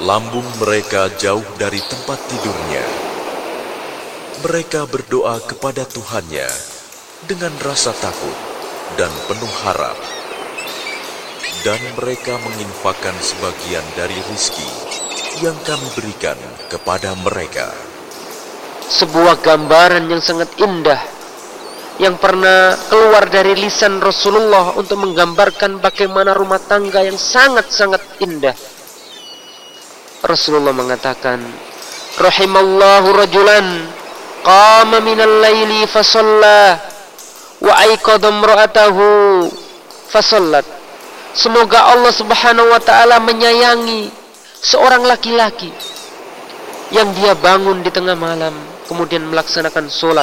lambung mereka jauh dari tempat tidurnya. Mereka berdoa kepada Tuhannya dengan rasa takut dan penuh harap. Dan mereka menginfakkan sebagian dari rizki yang kami berikan kepada mereka. Sebuah gambaran yang sangat indah yang pernah keluar dari lisan Rasulullah untuk menggambarkan bagaimana rumah tangga yang sangat-sangat indah. Rasulullah mengatakan, rahimallahu rajulan qama minal laili fasalla wa aiqadha imra'atahu fasallat. Semoga Allah Subhanahu wa taala menyayangi seorang laki-laki yang dia bangun di tengah malam kemudian melaksanakan salat.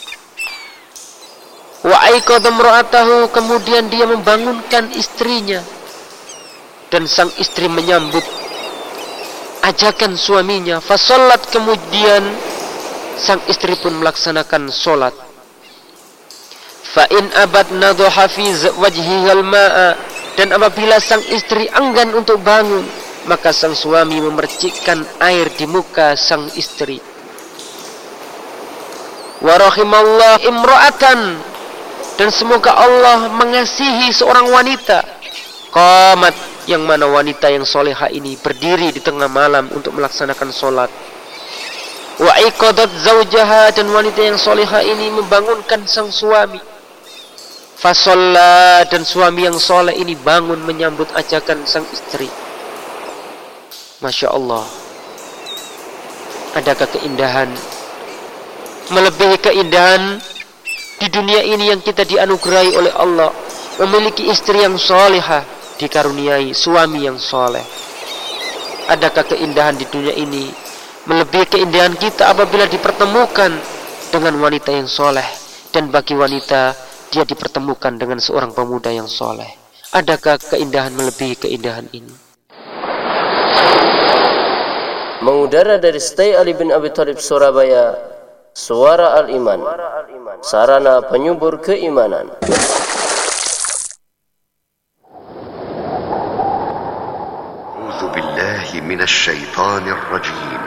Wa aiqadha imra'atahu, kemudian dia membangunkan istrinya dan sang istri menyambut ajakan suaminya. Fasallat, kemudian sang istri pun melaksanakan salat. Fa in abad nadhaha fi wajhiha al-ma'a, dan apabila sang istri enggan untuk bangun, maka sang suami memercikkan air di muka sang istri. Wa rahimallahu imra'atan, dan semoga Allah mengasihi seorang wanita qamat, yang mana wanita yang solehah ini berdiri di tengah malam untuk melaksanakan solat. Wa iqadat zaujaha, dan wanita yang solehah ini membangunkan sang suami. Fasalla, dan suami yang soleh ini bangun menyambut ajakan sang istri. Masya Allah, adakah keindahan melebihi keindahan di dunia ini yang kita dianugerahi oleh Allah, memiliki istri yang solehah, dikaruniai suami yang soleh? Adakah keindahan di dunia ini melebihi keindahan kita apabila dipertemukan dengan wanita yang soleh, dan bagi wanita dia dipertemukan dengan seorang pemuda yang soleh? Adakah keindahan melebihi keindahan ini? Mengudara dari Stay Ali bin Abi Thalib Surabaya, Suara Al-Iman, sarana penyubur keimanan. أعوذ بالله من الشيطان الرجيم